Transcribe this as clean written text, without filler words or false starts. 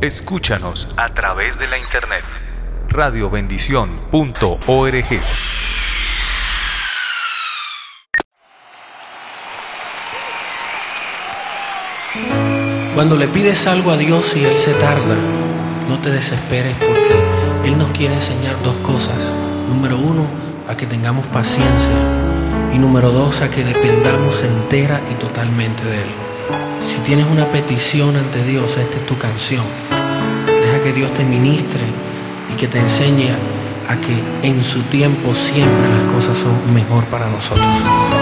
Escúchanos a través de la internet. radiobendición.org. Cuando le pides algo a Dios y Él se tarda, no te desesperes, porque Él nos quiere enseñar dos cosas. Número uno, a que tengamos paciencia. Y número dos, a que dependamos entera y totalmente de Él. Si tienes una petición ante Dios, esta es tu canción. Deja que Dios te ministre y que te enseñe a que en su tiempo siempre las cosas son mejor para nosotros.